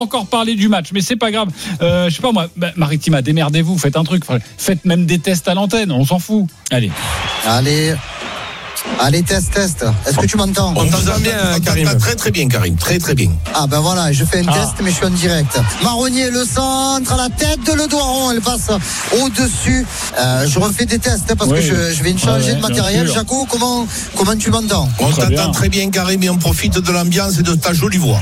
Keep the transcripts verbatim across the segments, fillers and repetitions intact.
encore parler du match, mais c'est pas grave. Euh, je sais pas moi, bah, Maritima, démerdez-vous, faites un truc, faites même des tests à l'antenne, on s'en fout. Allez. Allez. Allez, test, test. Est-ce que tu m'entends? On t'entend bien, Karim. Très très bien, Karim. Très très bien. Ah ben voilà, je fais un ah. test, mais je suis en direct. Marronnier, le centre, à la tête de Le Doiron, elle passe au-dessus. Euh, je refais des tests parce oui. que je, je vais changer ah ouais, de matériel. Jaco, comment, comment tu m'entends? On très t'entend bien. Très bien, Karim, et on profite de l'ambiance et de ta jolie voix.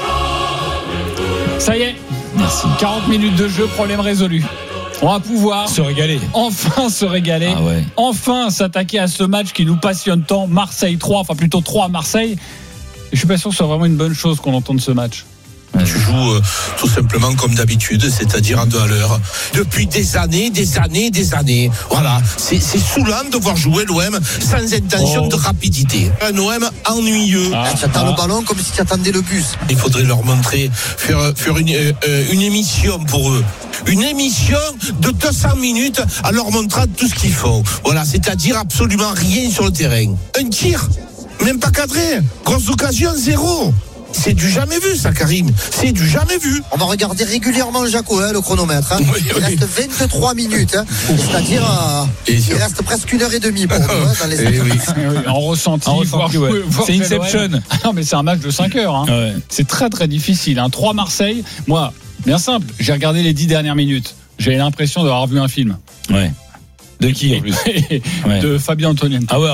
Ça y est, merci. quarante minutes de jeu, problème résolu. On va pouvoir se régaler. Enfin se régaler. Ah ouais. Enfin s'attaquer à ce match qui nous passionne tant. Marseille trois, enfin plutôt trois à Marseille. Et je suis pas sûr que ce soit vraiment une bonne chose qu'on entende ce match. Tu joues euh, tout simplement comme d'habitude, c'est-à-dire à deux à l'heure. Depuis des années, des années, des années. Voilà, c'est, c'est saoulant de voir jouer l'O M sans intention oh. de rapidité. Un O M ennuyeux. Ah, tu attends ah. le ballon comme si tu attendais le bus. Il faudrait leur montrer, faire, faire une, euh, une émission pour eux. Une émission de deux cents minutes à leur montrer tout ce qu'ils font. Voilà, c'est-à-dire absolument rien sur le terrain. Un tir, même pas cadré. Grosse occasion, zéro. C'est du jamais vu, ça, Karim. C'est du jamais vu. On va regarder régulièrement, Jaco, hein, le chronomètre. Hein. Oui, il oui. reste vingt-trois minutes. Hein. C'est-à-dire, euh, il reste presque une heure et demie pour nous. Hein, dans les et oui. En ressenti, en ressenti voir, ouais. voir c'est Inception. Non, mais c'est un match de cinq heures. Hein. Ouais. C'est très, très difficile. Hein. trois Marseille. Moi, bien simple, j'ai regardé les dix dernières minutes. J'ai l'impression d'avoir vu un film. Ouais. De qui en plus? Ouais. De Fabien Antoniente. Ah ouais.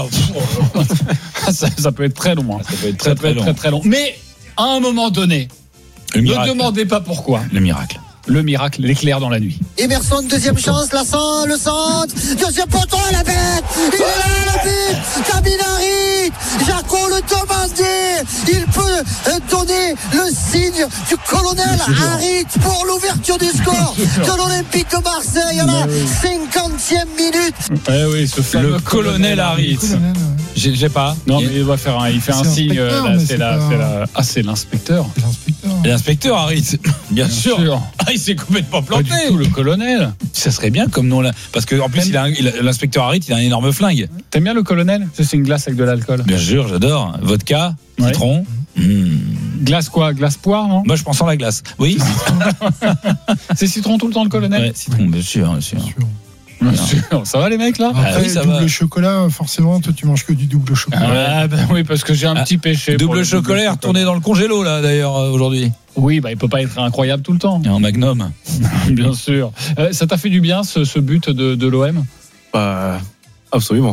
ça, ça peut être très long. Hein. Ça peut être très, ça très, peut être long. très, très long. Mais à un moment donné, le miracle. Ne demandez pas pourquoi. Le miracle. Le miracle, l'éclair dans la nuit. Emerson, deuxième chance, la centre, le centre, deuxième poteau, la bête, il est là, le but, Kabinari, Jaco le demandait, il peut donner le signe du colonel Harit pour l'ouverture du score de l'Olympique de Marseille à la cinquantième minute. Eh oui, ce fameux le colonel Harit. J'ai, j'ai pas. Non, mais il va faire un, il fait un signe. Là, c'est, la, pas... c'est la, ah, c'est l'inspecteur. C'est l'inspecteur. L'inspecteur Harit. Bien, Bien sûr. sûr. Ah, il s'est complètement planté. Pas du tout, le colonel. Ça serait bien comme nom là, parce que en plus, il a, un, il a, l'inspecteur Harit, il a un énorme flingue. T'aimes bien le colonel? C'est une glace avec de l'alcool. Bien sûr, j'adore. Vodka, ouais. Citron. Mmh. Glace quoi? Glace poire, non? Moi, je prends sans la glace. Oui. C'est citron tout le temps, le colonel? Ouais, citron, bien sûr, bien sûr. Bien sûr. Bien sûr. Ça va les mecs là? Après, ah oui, ça double va. Chocolat, forcément, toi tu manges que du double chocolat. Ah bah oui, parce que j'ai un ah, petit péché. Double chocolat est retourné dans le congélo là d'ailleurs aujourd'hui. Oui, bah il peut pas être incroyable tout le temps. Et en magnum. Bien sûr. Euh, ça t'a fait du bien ce, ce but de, de l'O M? Bah, absolument.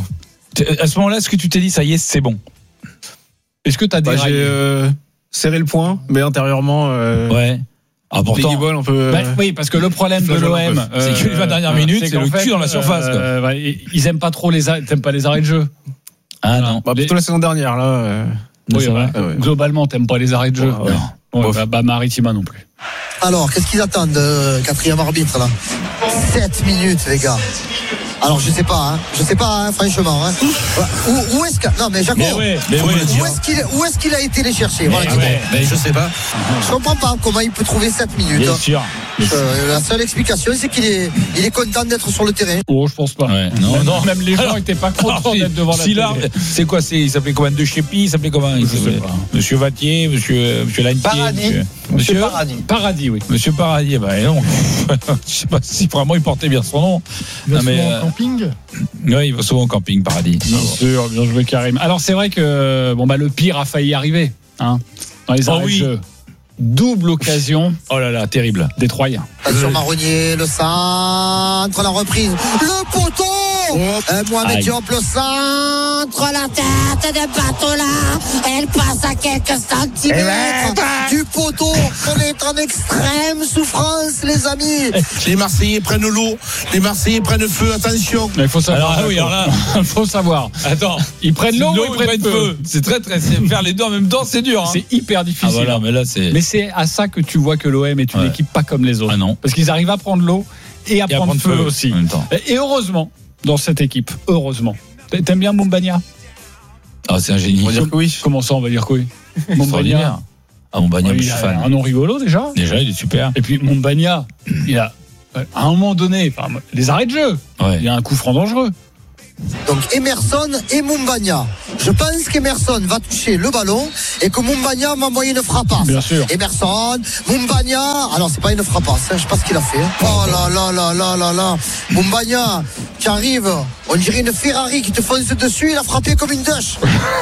À ce moment-là, est-ce que tu t'es dit ça y est, c'est bon? Est-ce que t'as bah, déraillé? J'ai euh, serré le poing, mais intérieurement. Euh, ouais. Ah, pourtant, un peu, bah, oui, parce que le problème de l'O M, euh, c'est que les vingt dernières minutes, c'est, c'est le fait, cul dans la surface. Quoi. Euh, bah, ils aiment pas trop les, a... t'aimes pas les arrêts de jeu. Ah non. Bah, plutôt les... la saison dernière là. Euh... Oui, ouais. Ah, ouais. Globalement, t'aimes pas les arrêts de jeu. Ouais, ouais. Ouais, bah, bah, Maritima non plus. Alors, qu'est-ce qu'ils attendent, euh, quatrième arbitre là? sept minutes, les gars. Alors je sais pas, hein. je sais pas, hein, franchement. Hein. Où, où est-ce que non mais Jaco, mais ouais, mais où, ouais, où est-ce qu'il, où est-ce qu'il a été les chercher? Mais, voilà, ouais, mais je sais pas. Je comprends pas comment il peut trouver sept minutes. Bien sûr. Euh, la seule explication, c'est qu'il est, il est content d'être sur le terrain. Oh, je pense pas. Ouais, non, même, non. Même les gens n'étaient pas contents d'être devant la si télé. Là, c'est quoi? C'est, il s'appelait comment? De Chépi? Il s'appelait comment? Il s'appelait Monsieur Vattier, Monsieur, Monsieur Lantier. Paradis. Monsieur, Monsieur Paradis. Paradis, oui. Monsieur Paradis, bah non. Je sais pas si vraiment il portait bien son nom. Il va non, mais, souvent euh... au camping. Oui, il va souvent au camping, Paradis. Bien sûr, bien joué Karim. Alors c'est vrai que bon bah le pire a failli arriver, hein, dans les arrêts oh, oui. de jeu. Double occasion. Oh là là, terrible. Des Troyens. Attention Marronnier, le centre, la reprise, le poteau. Oh. Euh, Mohamed Diop, le centre, la tête de Batola. Elle passe à quelques centimètres du poteau. On est en extrême souffrance, les amis. Les Marseillais prennent l'eau. Les Marseillais prennent feu. Attention. Il faut savoir. Alors, ah oui, alors là, il faut savoir. Attends, ils prennent l'eau, l'eau ou ils prennent feu. feu. C'est très très. C'est faire les deux en même temps, c'est dur. Hein. C'est hyper difficile. Ah voilà, mais là c'est. Mais c'est à ça que tu vois que l'O M est une ouais. équipe pas comme les autres. Ah non. Parce qu'ils arrivent à prendre l'eau et à, et prendre, à prendre feu, feu aussi. En même temps. Et heureusement, dans cette équipe, heureusement. T'aimes bien Mumbagna? Ah, c'est un génie. On va dire que oui. Comment ça, on va dire que oui? Mumbagna. Ah, Mumbagna, je suis fan. Un nom rigolo déjà. Déjà, il est super. Et puis Mumbagna, il a, à un moment donné, enfin, les arrêts de jeu. Ouais. Il y a un coup franc dangereux. Donc Emerson et Mumbagna. Je pense qu'Emerson va toucher le ballon et que Mumbagna va envoyer une frappasse. Bien sûr. Emerson, Mumbagna. Alors c'est pas une frappasse, hein, je sais pas ce qu'il a fait. Hein. Oh là là là là là là. Mumbagna qui arrive, on dirait une Ferrari qui te fonce dessus. Il a frappé comme une douche.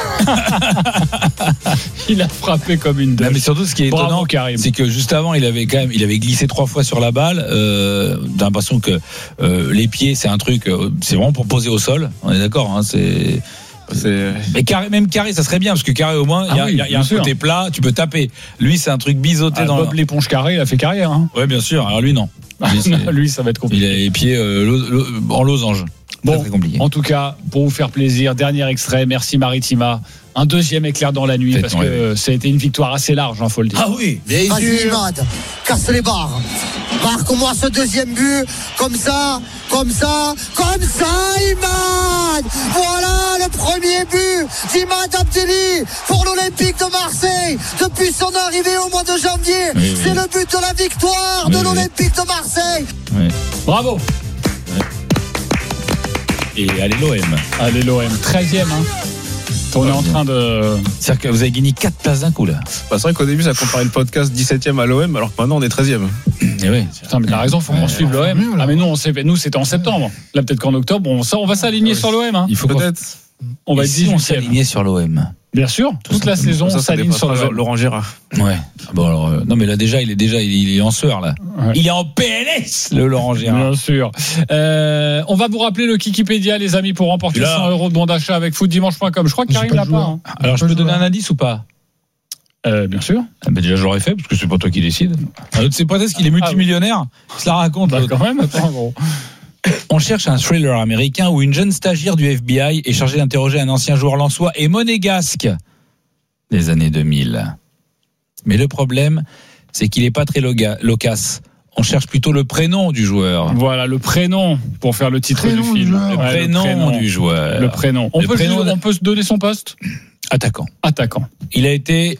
Il a frappé comme une douche. Non, mais surtout, ce qui est Bravo, étonnant, Karim. c'est que juste avant, il avait quand même, il avait glissé trois fois sur la balle. Euh, t'as l'impression que euh, les pieds, c'est un truc, euh, c'est vraiment pour poser au sol. On est d'accord, hein, c'est. C'est... Mais carré, même carré, ça serait bien parce que carré au moins, il Ah y a, oui, y a, y a un bien côté sûr. plat, tu peux taper. Lui, c'est un truc biseauté Ah, dans. Bob l'éponge carrée, il a fait carrière. Hein. Ouais, bien sûr. Alors lui, non. Lui, c'est- Lui, ça va être il compliqué. a les pieds euh, lo- lo- en losange. Bon, Très, très compliqué. en tout cas, pour vous faire plaisir, dernier extrait. Merci Maritima. Un deuxième éclair dans la nuit Faites parce ton que rêve. euh, ça a été une victoire assez large, il faut le dire. Ah oui, bien Vas-y sûr. Imad, casse les barres. Marque-moi ce deuxième but, comme ça, comme ça, comme ça Imad. Voilà le premier but d'Imad Abdelli pour l'Olympique de Marseille. Depuis son arrivée au mois de janvier, Oui, oui. c'est le but de la victoire Oui, de oui. l'Olympique de Marseille. Ouais. Bravo. Et allez l'O M. Allez, l'O M. treizième. Hein. On est en train de. C'est-à-dire que vous avez gagné quatre places d'un coup là. Bah, c'est vrai qu'au début, ça comparait le podcast dix-septième à l'O M, alors que maintenant, on est treizième. Et ouais. Putain, mais t'as raison, faut qu'on suive l'O M. mieux, là. Ah, mais nous, on s'est... nous, c'était en septembre. Là, peut-être qu'en octobre, on, ça, on va s'aligner Ah oui. sur l'O M. Hein. Il faut qu'on- Peut-être. On va Et être si on dix-huitième. s'alignait sur l'O M. Bien sûr, toute la saison, on Ça, ça s'aligne sur dépassera l'O M. Laurent Gérard. Ouais. Bon alors euh, non mais là déjà il est déjà il, il est en sueur là. Ouais. Il est en P L S le Laurent Gérard. Bien sûr. Euh, on va vous rappeler le Kikipédia, les amis, pour remporter Là. cent euros de bon d'achat avec foot dimanche point com. Je crois que J'ai Karim pas l'a le pas. joueur. Hein. Alors je peux Pas donner joueur. un indice ou pas? Euh, bien sûr. Ah, bah, déjà je l'aurais fait parce que c'est pas toi qui décide. Ah, l'autre, c'est peut-être qu'il est multimillionnaire. Il se la raconte. Bah, l'autre. quand même. Attends, gros. On cherche un thriller américain où une jeune stagiaire du F B I est chargée d'interroger un ancien joueur lensois et monégasque des années deux mille. Mais le problème, c'est qu'il n'est pas très loga- loquace. On cherche plutôt le prénom du joueur. Voilà le prénom pour faire le titre Prénom du du film. joueur. Le Ouais, prénom du joueur. Le prénom. On, Le peut, prénom juste- de- on peut se donner son poste. Attaquant. Attaquant. Il a été,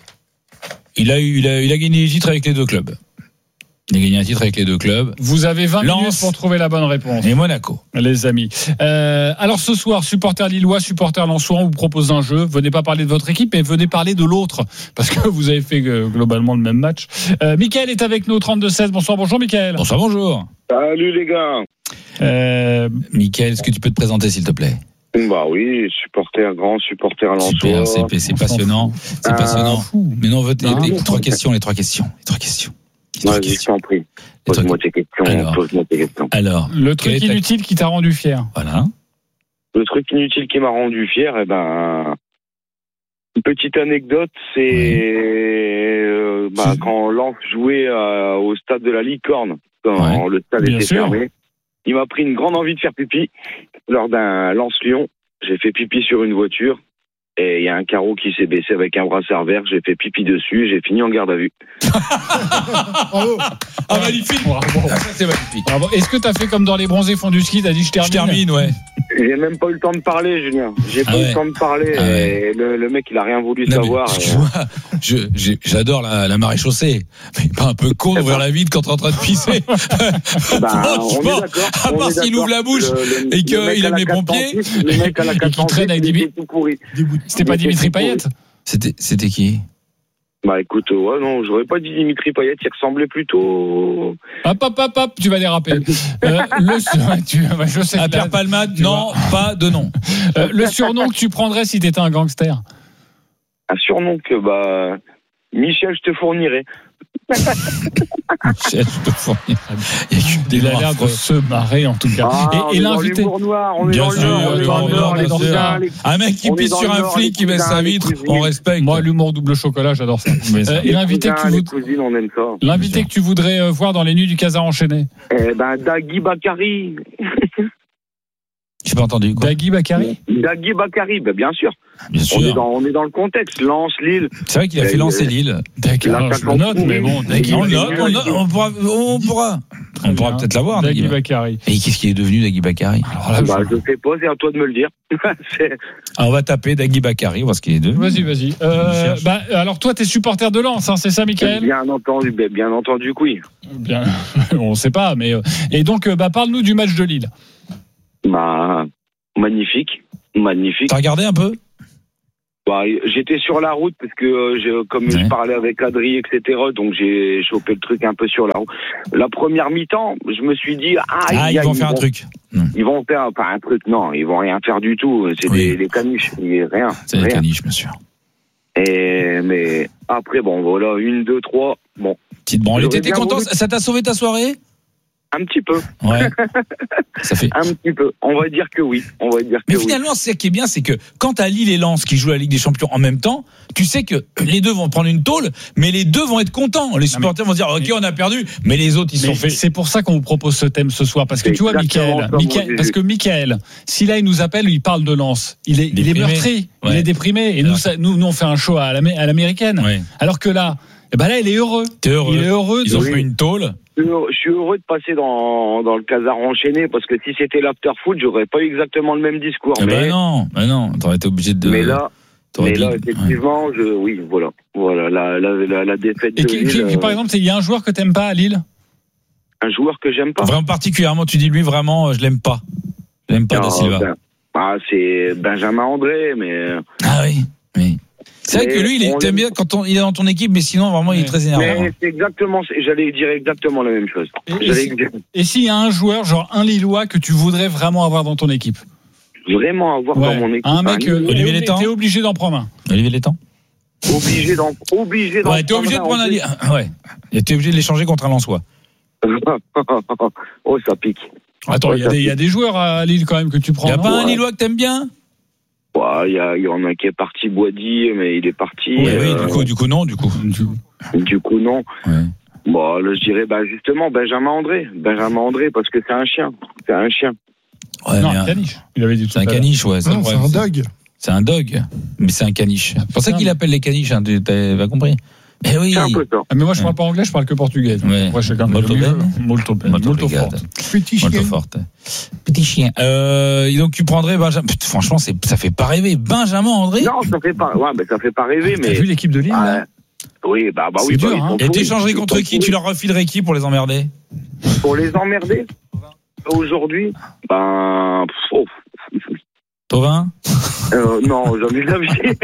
il a eu, il a, il a gagné des titres avec les deux clubs. Il a gagné un titre avec les deux clubs Vous avez vingt Lens. minutes pour trouver la bonne réponse, et Monaco. les amis. Euh, alors ce soir, supporter lillois, supporter lensois, on vous propose un jeu. Venez pas parler de votre équipe, mais venez parler de l'autre, parce que vous avez fait euh, globalement le même match. Euh, Mickaël est avec nous au trente-deux seize. Bonsoir, bonjour Mickaël. Bonsoir, bonjour. Salut les gars. Euh, Mickaël, est-ce que tu peux te présenter s'il te plaît? Bah oui, supporter grand, supporter Super, lensois. c'est, c'est passionnant, c'est Ah, passionnant. Mais non, on veut tes- Ah. les trois questions, les trois questions, les trois questions. Les trois Vas-y, je questions. t'en prie. Les trois Pose-moi questions. tes questions. Alors. Pose-moi tes questions. Alors, le quelle truc est ta- inutile qui t'a rendu fier. voilà. Le truc inutile qui m'a rendu fier, eh ben, une petite anecdote, c'est euh, bah, C'est- quand Lens jouait euh, au stade de la Licorne, quand Ouais. le stade Bien était sûr. fermé. Il m'a pris une grande envie de faire pipi lors d'un Lens-Lyon. J'ai fait pipi sur une voiture. Et il y a un carreau qui s'est baissé avec un brassard vert. J'ai fait pipi dessus. J'ai fini en garde à vue. Bravo. Ah, magnifique. Bravo. Ah, ça, c'est magnifique. Bravo. Est-ce que t'as fait comme dans les bronzés font du ski, t'as dit je termine? Je termine, ouais. J'ai même pas eu le temps de parler, Julien. J'ai Ah pas eu ouais. le temps de parler. Ah ouais. Et le, le mec, il a rien voulu Non, mais, savoir. excuse-moi, je, j'ai- j'adore la, la marée chaussée, mais pas un peu con d'ouvrir la vitre quand t'es en train de pisser. Bah, on est Franchement, d'accord. à on part est s'il d'accord. ouvre la bouche Le- le- et qu'il le mec aime à la les quatre pompiers. cent six, Le mec à la Et qu'il quatre cent six, traîne avec il des- était tout pourri. C'était pas Il était Dimitri tout pourri. Payet? C'était, c'était qui? Bah écoute, euh, ouais, non, j'aurais pas dit Dimitri Payet, il ressemblait plutôt. Hop, hop, hop, hop, tu vas déraper. Euh, le, tu, ouais, je sais À que Pierre là- Palmade, tu non, pas de nom. Euh, le surnom que tu prendrais si t'étais un gangster. Un surnom que, bah. Michel, je te fournirai. Je te fournis. Il y a que des Il a noms l'air de affreux. se marrer en tout cas. Ah, on et et est dans l'invité. l'humour noir, on est Bien dans le sûr, nord, on est le dans humour le nord, noir, les bien cousins, sûr. les- Un mec qui On est pisse dans sur le un Nord, flic les qui baisse cousins, sa les vitre, cousines. on respecte. Moi, l'humour double chocolat, j'adore ça. Mais ça- Euh, et l'invité que tu cousins, les voudrais. cousines, on aime ça. L'invité que tu voudrais euh, voir dans les nuits du Casa enchaîné. Eh ben, Dagui Bakary. J'ai pas entendu quoi. Dagui Bakary. Dagui Bakary, ben, bien sûr. Bien On est, sûr. dans, on est dans le contexte. Lens, Lille. C'est vrai qu'il a fait lancer Lille. D'accord, je le note, mais bon, Dagui, On, le il- note, on, le note, on pourra, on pourra, Très on pourra bien. peut-être l'avoir. Dagui Dagui. Bakary. Et qu'est-ce qui est devenu Dagui Bakary? Alors là, Bah, je- je sais pas, c'est à toi de me le dire. C'est- Ah, on va taper Dagui Bakary, on va voir ce qu'il est devenu. Vas-y, vas-y. Euh, cherche. bah, alors toi, t'es supporter de Lens, hein, c'est ça, Mickaël? bien entendu, ben, bien entendu, que oui. Bien, on sait pas, mais euh, et donc, euh, bah, parle-nous du match de Lille. Bah, magnifique, magnifique. T'as regardé un peu? Bah, j'étais sur la route parce que euh, j'ai, comme Ouais. je parlais avec Adri, et cetera. Donc j'ai chopé le truc un peu sur la route. La première mi-temps, je me suis dit ah, Ah, ils vont faire un truc. Ils vont faire pas un truc, non, ils vont rien faire du tout. C'est Oui. des, des caniches, rien. C'est des rien. caniches, bien sûr. Et mais après bon voilà, une, deux, trois, bon, Petite branlée. J'aurais T'étais bien content? voulu- Ça t'a sauvé ta soirée? un petit peu, Ouais. Ça fait. un petit peu. On va dire que oui, on va dire que Mais oui. finalement, ce qui est bien, c'est que quand t'as Lille et Lens qui jouent la Ligue des Champions en même temps, tu sais que les deux vont prendre une tôle, mais les deux vont être contents. Les supporters vont dire, ok, on a perdu, mais les autres, ils sont Mais fait. c'est pour ça qu'on vous propose ce thème ce soir, parce que C'est tu vois, exactement Mickaël, ça, mon Mickaël- Jésus. parce que Mickaël, si là il nous appelle, il parle de Lens, il est, il est Déprimé. meurtri, il Ouais. est déprimé, et nous, Alors. ça, nous, nous, on fait un show à l'amé- à l'américaine, Ouais. alors que là, eh ben là, il est heureux. T'es heureux. Il est heureux. Ils de- ont Oui. fait une tôle. Je suis heureux- je suis heureux de passer dans, dans le casar enchaîné parce que si c'était l'after-foot, j'aurais pas eu exactement le même discours. Eh mais, ben non, ben non, t'aurais été obligé de. mais là, t'aurais mais dit- là, ouais. effectivement, je, oui, voilà, voilà, la, la, la, la défaite Et de qui- Lille, qui- euh, par exemple, il y a un joueur que t'aimes pas à Lille. un joueur que j'aime pas. Vraiment particulièrement, tu dis lui vraiment, euh, je l'aime pas. Je l'aime pas, Da Non, Silva. ben, ah, c'est Benjamin André, mais Ah oui, oui. C'est vrai Mais que lui, il est, on t'aimes l'aime- bien quand on- il est dans ton équipe, mais sinon, vraiment, il est Ouais. très énervant. mais c'est exactement, j'allais dire exactement la même chose. Et- et J'allais si- dire Et s'il y a un joueur, genre un Lillois, que tu voudrais vraiment avoir dans ton équipe. vraiment avoir Ouais. dans mon équipe Un mec, euh, Olivier t'es- Létang. t'es obligé d'en prendre un. Olivier Létang. obligé d'en, obligé d'en Ouais, t'es obligé de prendre un. li- Ouais. Et t'es obligé de l'échanger contre un Lensois. Oh, ça pique. Attends, Ouais, il y, a ça des- il y a des joueurs à Lille quand même que tu prends. Il y a non pas un ouais. Lillois que t'aimes bien? Ouais, Il y, a- il y en a qui est parti Boisdi, mais il est parti. Oui, oui, euh, du coup, du coup, non, du coup. du coup, non. Ouais. Bon, là, je dirais, bah, justement, Benjamin André. Benjamin André, parce que c'est un chien. C'est un chien. Ouais, Non, mais un un- caniche. Il avait dit tout c'est à un l'heure. caniche, ouais. Non, le c'est problème, un dog. C'est un dog, mais c'est un caniche. C'est pour ça qu'il appelle les caniches, hein, tu t'as compris? Mais oui. C'est un peu ça. Ah, mais moi, je parle pas anglais, je parle que portugais. Donc, Ouais. après, chacun fait Molto comme il veut. bene. Molto bene. Molto Molto obrigado. forte. Petit chien. Molto forte. Petit chien. Euh, et donc tu prendrais Benjamin. Putain, franchement, c'est, ça fait pas rêver. Benjamin André. Non, ça fait pas, ouais, mais ça fait pas rêver, T'as mais. vu l'équipe de Lille Ah, là oui, bah, bah C'est oui, dur, bah, ils hein. sont Et pourris. t'échangerais Ils contre sont qui? pourris. Tu leur refilerais qui pour les emmerder? Pour les emmerder, aujourd'hui, ben, pff, oh, Thauvin? euh, non, jamais de la vie.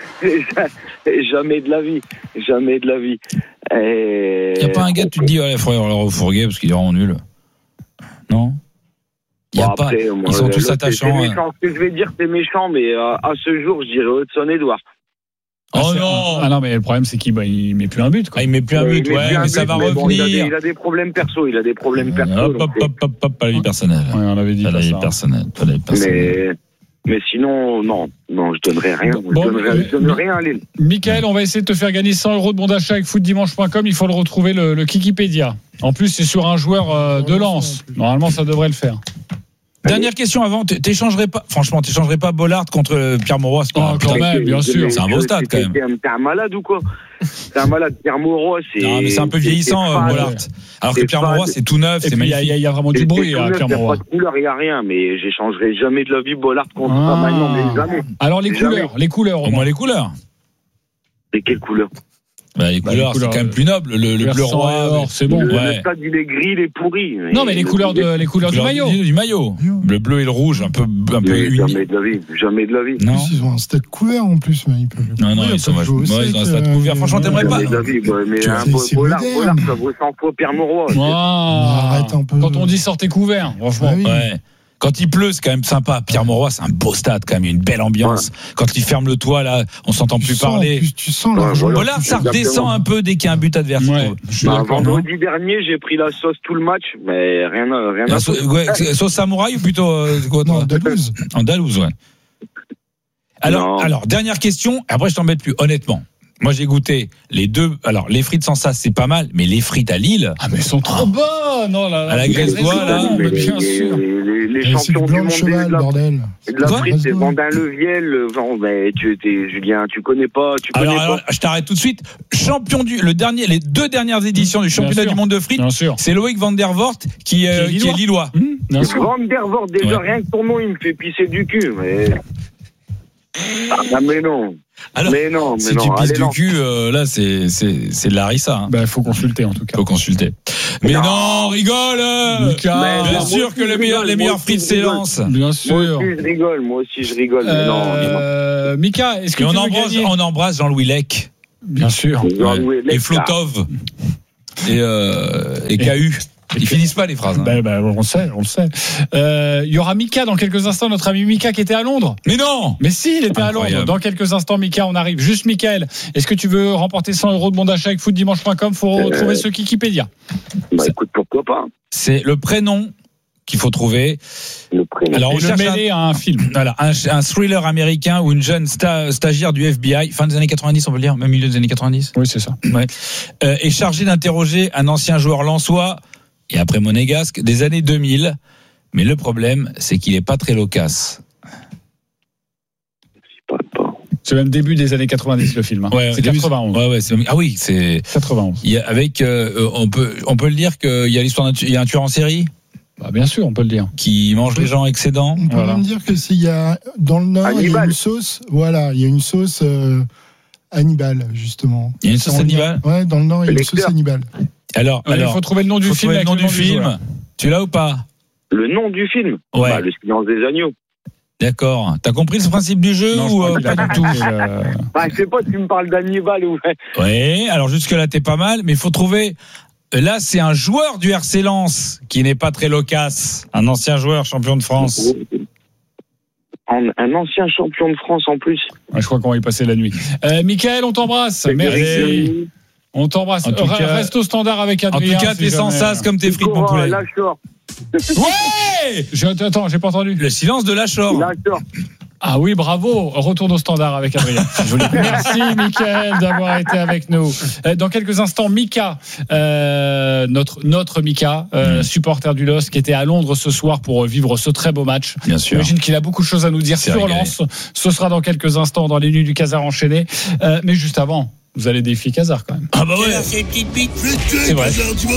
Jamais de la vie. Jamais de la vie. Et... Y a pas un gars, tu te dis, ouais, faudrait leur refourguer parce qu'il est vraiment nul. Non? Y a Bon, pas. après, moi, Ils sont tous l'autre, attachants. c'est hein. méchant. Ce que je vais dire, c'est méchant, mais euh, à ce jour, je dirais Hudson Edouard. Ah, Oh c'est- non! Ah non, mais le problème, c'est qu'il bah, il met plus un but. Quoi. Ah, il met plus un Ouais, but, il met ouais, plus un mais ça but, va mais bon, il, a des, revenir. il a des problèmes perso. Il a des problèmes perso. Hop, donc hop, c'est- hop, hop, hop, pas la vie personnelle. Ouais, on avait dit Pas la pas vie ça. personnelle. Pas la vie personnelle. Mais, mais sinon, non. Non, je donnerais rien. Bon, je donnerais, mais- je donne rien à Lille. Michael, on va essayer de te faire gagner cent euros de bon d'achat avec footdimanche point com. Il faut le retrouver, le, le Kikipédia. En plus, c'est sur un joueur euh, de Lens. Normalement, ça devrait le faire. Dernière question avant, t- t'échangerais pas, franchement, t'échangerais pas Bollard contre euh, Pierre Mauroy? c'est pas Oh, un quand putain- même, bien sûr. C'est un beau stade, quand même. T'es un, t'es un malade ou quoi? T'es un malade. Pierre Mauroy, c'est. Non, mais c'est un peu c'est- vieillissant, c'est euh, fade. Bollard. Alors que C'est Pierre fade. Mauroy, c'est tout neuf, Et c'est puis, il y, a- magnifique. il y a vraiment C'est- du bruit c'est à tout neuf, Pierre y a Mauroy. pas de couleur, il n'y a rien, mais j'échangerai jamais de la vie Bollard contre Ah. ça maintenant, mais jamais. Alors, les Jamais. couleurs, les couleurs. Au Romain. moins les couleurs. Et quelle couleur? Bah, les Bah, couleurs, les couleurs, c'est quand même plus noble. Le, le Vert bleu sang et roi. or, c'est bon. Le, le Ouais. stade, il est gris, il est pourri. Non, mais les le- couleurs, de, les couleurs du Couleur maillot. Du, du maillot. Le bleu et le rouge, un peu, un peu Mais uni. jamais de la vie, jamais de la vie. Non. En plus, ils ont un stade couvert en plus. Mais ils peuvent Non, non, ils ils sont peuvent jouer vachement- au ouais, ils ont un sec, stade euh, couvert. Franchement, t'aimerais pas. Jamais de la vie, bah, mais Tu un vois, Bo- c'est Bollard, moderne. Bollard, ça vaut cent fois Pierre Mauroy. Ah. Arrête un peu. Quand on dit sortez couvert, franchement. Ah oui. Ouais. Quand il pleut, c'est quand même sympa. Pierre Mauroy, c'est un beau stade, quand même. Il y a une belle ambiance. Quand il ferme le toit, là, on s'entend Tu plus sens, en parler. plus, tu sens Ouais, l'argent. voilà. Bollard, ça Exactement. redescend un peu dès qu'il y a un but adverse. je Ouais, trouve. je suis Bah, d'accord. non vendredi dernier, j'ai pris la sauce tout le match, mais rien, à- rien La à sau- foutre. ouais, c'est- sauce samouraï ou plutôt euh, c'est quoi, Non, toi Dallouse. Andalouse, ouais. Alors, Non. alors, dernière question. Après, je t'embête plus. Honnêtement, moi, j'ai goûté les deux. Alors, les frites sans ça, c'est pas mal, mais les frites à Lille. Ah, mais elles sont trop bonnes. Non, là, À la graisse d'oie, là. mais les, bien les- sûr. les- les Et c'est champions du du blanc de monde cheval, de la, bordel. de la Quoi frite, c'est Vas-y. Vendin Leviel. le vent, mais tu t'es, Julien, tu connais pas, tu connais Alors, pas. alors, je t'arrête tout de suite. Champion du, le dernier, les deux dernières éditions du championnat sûr. du monde de frites, Bien sûr. c'est Loïc Van der Voort qui, euh, Qui est qui est lillois. lillois. Hum, bien sûr. Van der Voort, déjà, Ouais. rien que ton nom, il me fait pisser du cul. Mais, ah, mais non. Alors, mais non, mais si non. tu pisses Allez, du non. cul, euh, là, c'est, c'est, c'est de la harissa. Hein. Bah, faut consulter en tout cas. Faut consulter. Mais Non. non, rigole. Mika, Mais Bien moi sûr aussi, que je les meilleurs, rigole, les moi meilleurs aussi, frites je c'est rigole. Lens. bien Moi sûr. aussi, je rigole. Moi aussi, je rigole. Mais non, mais non. Euh, Mika, est-ce que Et on tu veux embrasse, gagner on embrasse Jean-Louis Lec. Bien sûr. Jean-Louis Et Lec, Flotov. Et, euh, et K U. Ils finissent pas les phrases. hein. Ben, ben, on le sait, on le sait. Euh, Il y aura Mika dans quelques instants, notre ami Mika qui était à Londres. Mais non. Mais si, il était à Incroyable. Londres. Dans quelques instants, Mika, on arrive. Juste, Mickaël, est-ce que tu veux remporter cent euros de bon d'achat avec footdimanche point com? Faut retrouver Euh... ce Wikipédia. Bah écoute, pourquoi pas. C'est le prénom qu'il faut trouver. Le prénom. Alors, Et on le cherche mêler à un film. Voilà, un, un thriller américain où une jeune sta- stagiaire du F B I, fin des années quatre-vingt-dix, on peut le dire, même milieu des années quatre-vingt-dix, Oui, c'est ça. ouais, euh, est chargée d'interroger un ancien joueur lensois, et après monégasque, des années deux mille. Mais le problème, c'est qu'il est pas très loquace. Pas, pas. C'est même début des années quatre-vingt-dix, le film. hein. Ouais, c'est début- quatre-vingt-onze. Ouais, ouais, c'est, ah oui, c'est, quatre-vingt-onze. il y a, avec, euh, on peut, on peut le dire qu'il y a l'histoire d'un, tu- il y a un tueur en série Bah, bien sûr, on peut le dire. qui mange les gens excédents. On peut Voilà. même dire que s'il y a dans le Nord, il y a Hannibal. une sauce. Voilà, il y a une sauce euh, Hannibal justement. Il y a une sauce On- Hannibal. Ouais, dans le Nord, il y a une Lecteur. sauce Hannibal. Alors, Ouais, il alors, faut trouver le nom du faut film. trouver le avec nom du film. joueur. Tu l'as ou pas? Le nom du film. Ouais. Bah, le silence des agneaux. D'accord. T'as compris le principe du jeu Non, je ou crois euh, qu'il a pas du tout? compris, euh, Bah, je sais pas, tu me parles d'Hannibal ou. Oui, alors jusque-là, t'es pas mal, mais il faut trouver. Là, c'est un joueur du R C Lens qui n'est pas très loquace. Un ancien joueur champion de France. Un, un ancien champion de France en plus. ouais, je crois qu'on va y passer la nuit. Euh, Mickaël, on t'embrasse. Merci. On t'embrasse. En tout Re- cas- Reste au standard avec En tout Adrien. cas, si t'es sans jamais- sas comme tes frites, mon Encore, poulet. là, je sors. Ouais! Je- Attends, j'ai pas entendu. Le silence de la Shore. Là, je sors. Ah oui, bravo. Retourne au standard avec Adrien. Merci, Mickaël, d'avoir été avec nous. Euh, Dans quelques instants, Mika, euh, notre, notre Mika, euh, Mm. supporter du L O S, qui était à Londres ce soir pour vivre ce très beau match. Bien sûr. J'imagine qu'il a beaucoup de choses à nous dire C'est sur régalé. Lens. Ce sera dans quelques instants dans les nuits du Casar enchaîné. Euh, mais juste avant, vous allez défier Casar quand même. Ah bah ouais. C'est vrai.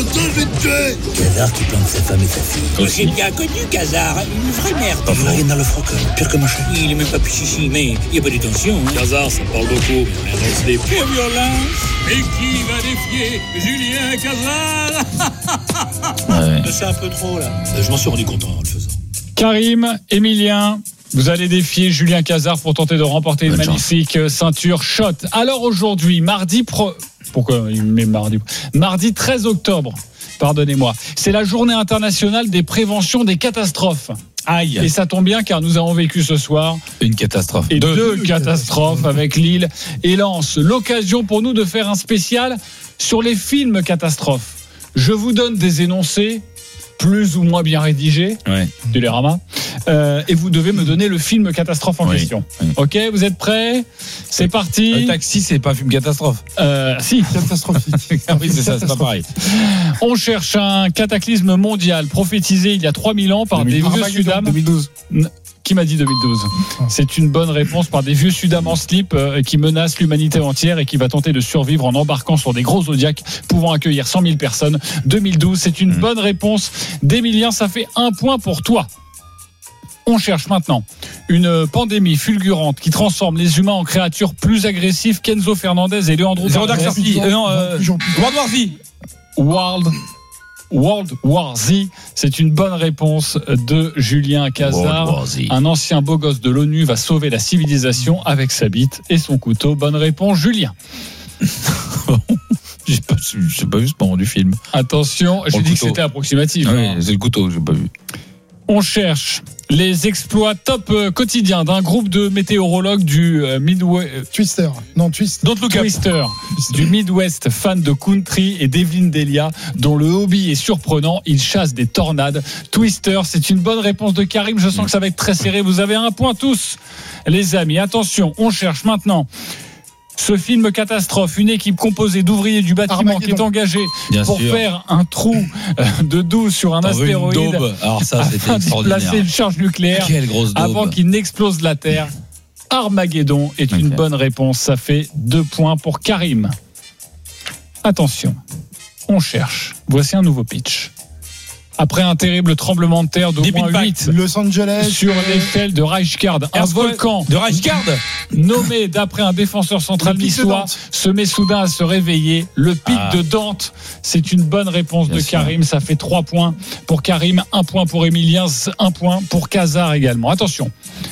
Casar qui plante sa femme et sa fille. J'ai bien connu Casar, une vraie merde. Pas vrai, dans le froc, pire que machin. Il est même pas pichichi, mais il n'y a pas de tension. Hein. Casar, ça parle beaucoup, mais on avance des points violents. Et qui va défier Julien Casar? Ouais. C'est un peu trop, là. Je m'en suis rendu compte en le faisant. Karim, Emilien, vous allez défier Julien Casar pour tenter de remporter une Bonne magnifique ceinture shot. Alors aujourd'hui, mardi pro... Pourquoi il met mardi Mardi treize octobre, pardonnez-moi. C'est la journée internationale des préventions des catastrophes. Aïe. Et ça tombe bien car nous avons vécu ce soir Une catastrophe. et deux, Deux. catastrophes avec Lille et Lens. L'occasion pour nous de faire un spécial sur les films catastrophes. Je vous donne des énoncés plus ou moins bien rédigés, Ouais. Télérama, euh, et vous devez me donner le film catastrophe en Oui, question. oui. Ok, vous êtes prêts? C'est parti. Le taxi, c'est pas un film catastrophe. Euh, si. Catastrophique. Ah oui, c'est ça, c'est pas pareil. On cherche un cataclysme mondial prophétisé il y a trois mille ans par des vieux Sudam. deux mille douze. Qui m'a dit deux mille douze? C'est une bonne réponse par des vieux Sudam en slip euh, qui menacent l'humanité entière et qui va tenter de survivre en embarquant sur des gros zodiacs pouvant accueillir cent mille personnes. deux mille douze, c'est une Mmh. bonne réponse d'Emilien, ça fait un point pour toi. On cherche maintenant une pandémie fulgurante qui transforme les humains en créatures plus agressives qu'Enzo Fernandez et Leandro Zéro Dark Dark Thirty. Euh, non, euh, World War Z. World World War Z, c'est une bonne réponse de Julien Casar. World War Z. Un ancien beau gosse de l'ONU va sauver la civilisation avec sa bite et son couteau. Bonne réponse, Julien. J'ai pas, j'ai pas vu ce moment du film. Attention, j'ai le dit que couteau. c'était approximatif. Ah hein. oui, c'est le couteau, j'ai pas vu. On cherche les exploits top euh, quotidiens d'un groupe de météorologues du euh, Midwest. Twister. Non, Twist. Don't look up. Twister du Midwest, fan de country, et Devlin Delia, dont le hobby est surprenant, il chasse des tornades. Twister, c'est une bonne réponse de Karim, je sens que ça va être très serré, vous avez un point tous, les amis. Attention, on cherche maintenant ce film catastrophe, une équipe composée d'ouvriers du bâtiment Armageddon. qui est engagée Bien pour sûr. faire un trou euh, de douze sur un T'en veux une astéroïde daube. Alors ça, c'était afin d'y extraordinaire. placer une charge nucléaire Quelle grosse daube. avant qu'il n'explose la Terre. Armageddon est une Ok. bonne réponse. Ça fait deux points pour Karim. Attention, on cherche. Voici un nouveau pitch. Après un terrible tremblement de terre d'au Deep moins Impact. huit Los Angeles. sur l'échelle de Reichsgard, un Earthquake volcan de Reichgard. nommé d'après un défenseur central Le pic de niçois Dante. se met soudain à se réveiller. Le pic Ah. de Dante, c'est une bonne réponse Bien de sûr. Karim. Ça fait trois points pour Karim, un point pour Emilien, un point pour Casar également. Attention.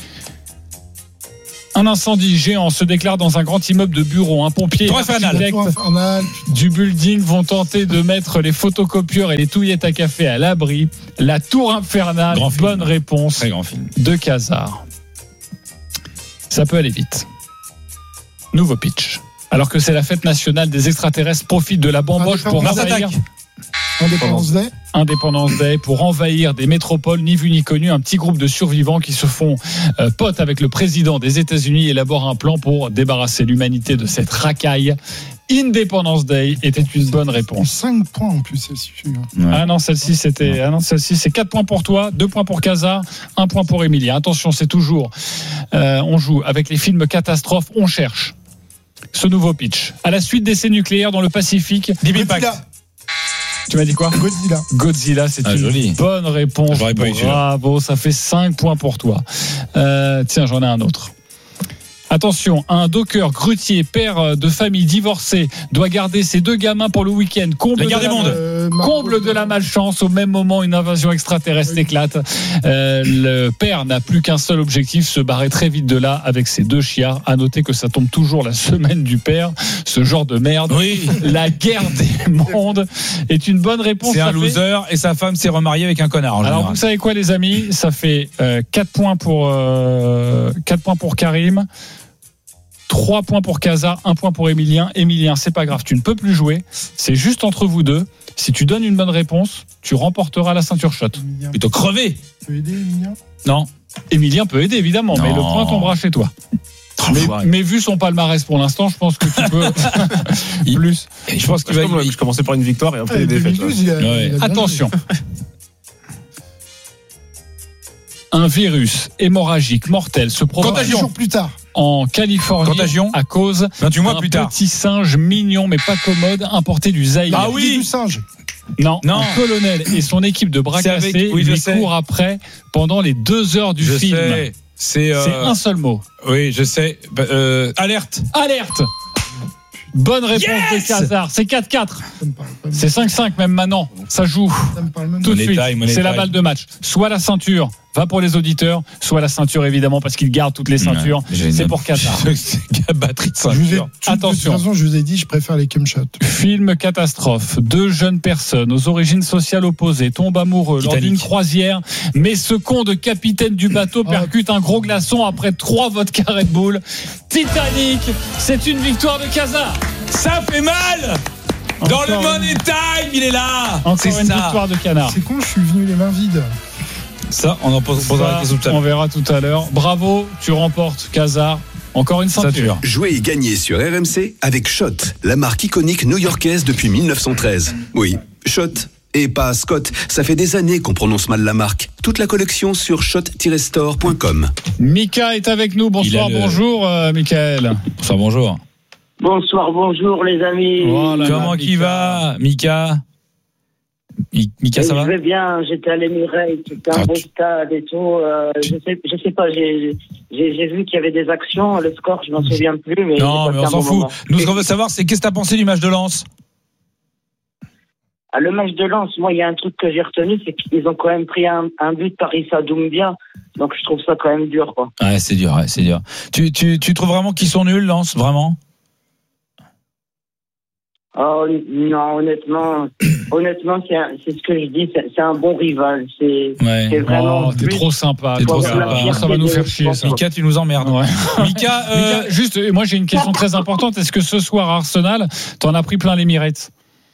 Un incendie géant se déclare dans un grand immeuble de bureaux. Un pompier et Tour un Eiffel. architecte Tour infernale. du building vont tenter de mettre les photocopieurs et les touillettes à café à l'abri. La tour infernale, Grand film. bonne réponse Très grand film. de Casar. Ça peut aller vite. Nouveau pitch. Alors que c'est la fête nationale des extraterrestres, profite de la bamboche pour Mars envahir Attack. Indépendance Day. Independence Day, pour envahir des métropoles ni vues ni connues. Un petit groupe de survivants qui se font euh, potes avec le président des États-Unis élabore un plan pour débarrasser l'humanité de cette racaille. Independence Day était une bonne réponse. cinq points en plus, c'est suffisant. Ouais. Ah non, celle-ci c'était ah non, celle-ci c'est quatre points pour toi, deux points pour Casar, un point pour Emilien. Attention, c'est toujours euh, on joue avec les films catastrophes, on cherche ce nouveau pitch. À la suite d'essais nucléaires dans le Pacifique, Deep Impact. Godzilla. tu m'as dit quoi? Godzilla. Godzilla, c'est Ah, une joli. bonne réponse. J'aurais pas eu celui-là. Bravo, ça fait cinq points pour toi. Euh, tiens, j'en ai un autre. Attention, un docker grutier, père de famille divorcé, doit garder ses deux gamins pour le week-end. Comble, La guerre de des la- mondes. Euh, Marco- comble de la malchance. Au même moment, une invasion extraterrestre éclate. Euh, le père n'a plus qu'un seul objectif, se barrer très vite de là avec ses deux chiards. À noter que ça tombe toujours la semaine du père. Ce genre de merde. Oui. La guerre des mondes est une bonne réponse. C'est Ça un fait- loser et sa femme s'est remariée avec un connard. en Alors général. vous savez quoi les amis, ça fait euh, quatre points pour euh, quatre points pour Karim, trois points pour Casar, un point pour Emilien. Emilien, c'est pas grave, tu ne peux plus jouer, c'est juste entre vous deux. Si tu donnes une bonne réponse, tu remporteras la ceinture shot. Emilien Plutôt crevé. peut aider, Emilien. Non. Emilien peut aider évidemment, mais Non. le point tombera chez toi. Mais, Enfoiré. mais vu son palmarès pour l'instant, je pense que tu peux Il- plus. Et je pense qu'il Je va. commence- je commençais par une victoire et après Ah, les défaites. deux mille douze, il a- Ouais. il a bien Attention. Un virus hémorragique mortel se joué. propage Dix jours plus tard. en Californie Contagion. à cause vingt-huit mois d'un plus tard. petit singe mignon mais pas commode importé du Zaïre. Ah Dit oui. du singe. Non, Non. un colonel et son équipe de bras C'est avec- cassés oui, je lui sais. courent après pendant les deux heures du Je film. sais. C'est. euh, C'est un seul mot. Oui, je sais. Bah, euh, alerte. Alerte. Bonne réponse Yes de Casar. C'est quatre quatre. Ça me parle pas. C'est cinq cinq même maintenant. Ça joue Ça me parle même tout de Money suite. time, money C'est la time. balle de match. Soit la ceinture va pour les auditeurs, soit la ceinture évidemment parce qu'ils gardent toutes les ceintures. Ouais, j'ai C'est une- pour Casar. Batterie de Je vous ai, ceinture. tout- Attention. De toute façon, je vous ai dit, je préfère les cum shots. Film catastrophe. Deux jeunes personnes aux origines sociales opposées tombent amoureux lors Titanic. d'une croisière, mais ce con de capitaine du bateau Oh. percute un gros glaçon après trois vodka Red Bull. Titanic, c'est une victoire de Casar. Ça fait mal. Dans Encore le une- money time, il est là. Encore C'est une ça. victoire de Canard. C'est con, je suis venu les mains vides. Ça, on en pose- posera la Ça, question tout à on l'heure. verra tout à l'heure. Bravo, tu remportes Casar. Encore une ceinture. Ceinture. Jouez et gagnez sur R M C avec Shot, la marque iconique new-yorkaise depuis mille neuf cent treize. Oui, Shot. Et pas Scott, ça fait des années qu'on prononce mal la marque. Toute la collection sur shot tiret store point com. Mika est avec nous. Bonsoir, Il a le- bonjour, euh, Michael. Bonsoir, bonjour. Bonsoir, bonjour les amis. Voilà, Comment qui Mika. va, Mika? Mi- Mika, ça je va? vais bien, j'étais à l'Emirates, c'était un Ah, beau tu- stade et tout. Euh, je sais, je sais pas, j'ai, j'ai, j'ai vu qu'il y avait des actions, le score, je m'en souviens plus. Mais Non, j'ai mais on passé un s'en bon fout. moment. Nous, ce qu'on veut savoir, c'est qu'est-ce que t'as pensé du match de Lens? Ah, le match de Lens, moi, il y a un truc que j'ai retenu, c'est qu'ils ont quand même pris un, un but par Issa Doumbia. Donc, je trouve ça quand même dur, quoi. Ouais, c'est dur, ouais, c'est dur. Tu, tu, tu trouves vraiment qu'ils sont nuls, Lens, vraiment? Oh, non, honnêtement, honnêtement, c'est, un- c'est ce que je dis, c'est, c'est un bon rival. C'est, Ouais. c'est vraiment. Oh, t'es trop sympa. T'es trop toi. sympa. Ça va nous faire chier, ça. Mika, tu nous emmerdes. Ouais. Mika, euh, Mika, juste, euh, moi j'ai une question très importante. Est-ce que ce soir à Arsenal, t'en as pris plein l'Emirates?